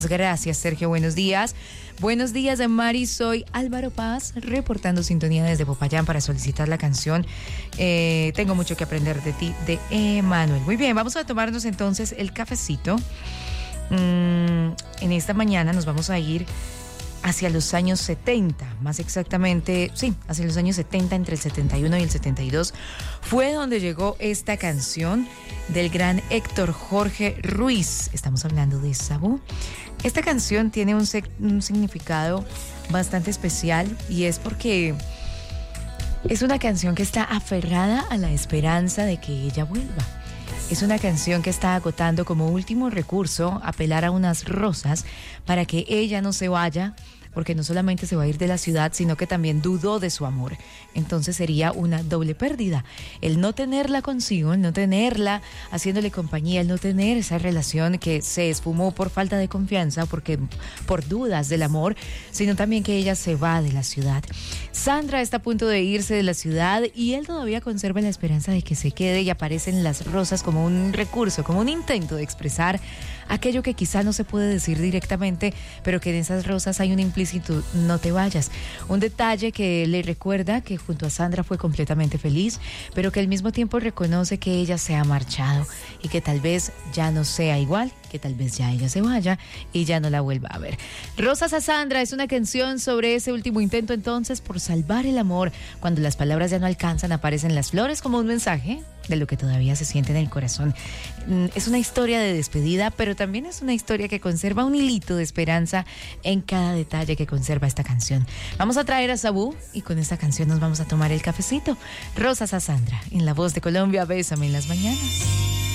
Gracias, Sergio. Buenos días. Buenos días, Mari. Soy Álvaro Paz, reportando sintonía desde Popayán para solicitar la canción Tengo mucho que aprender de ti, de Emanuel. Muy bien, vamos a tomarnos entonces el cafecito. En esta mañana nos vamos a ir hacia los años 70, más exactamente, sí, hacia los años 70, entre el 71 y el 72, fue donde llegó esta canción del gran Héctor Jorge Ruiz. Estamos hablando de Sabú. Esta canción tiene un significado bastante especial y es porque es una canción que está aferrada a la esperanza de que ella vuelva. Es una canción que está agotando como último recurso apelar a unas rosas para que ella no se vaya, porque no solamente se va a ir de la ciudad, sino que también dudó de su amor. Entonces sería una doble pérdida. El no tenerla consigo, el no tenerla haciéndole compañía, el no tener esa relación que se esfumó por falta de confianza, porque por dudas del amor, sino también que ella se va de la ciudad. Sandra está a punto de irse de la ciudad y él todavía conserva la esperanza de que se quede, y aparecen las rosas como un recurso, como un intento de expresar aquello que quizá no se puede decir directamente, pero que en esas rosas hay un implícito: no te vayas. Un detalle que le recuerda que junto a Sandra fue completamente feliz, pero que al mismo tiempo reconoce que ella se ha marchado y que tal vez ya no sea igual, que tal vez ya ella se vaya y ya no la vuelva a ver. Rosas a Sandra es una canción sobre ese último intento entonces por salvar el amor. Cuando las palabras ya no alcanzan, aparecen las flores como un mensaje de lo que todavía se siente en el corazón. Es una historia de despedida, pero también es una historia que conserva un hilito de esperanza en cada detalle que conserva esta canción. Vamos a traer a Sabú y con esta canción nos vamos a tomar el cafecito. Rosas a Sandra, en la voz de Colombia, Bésame en las mañanas.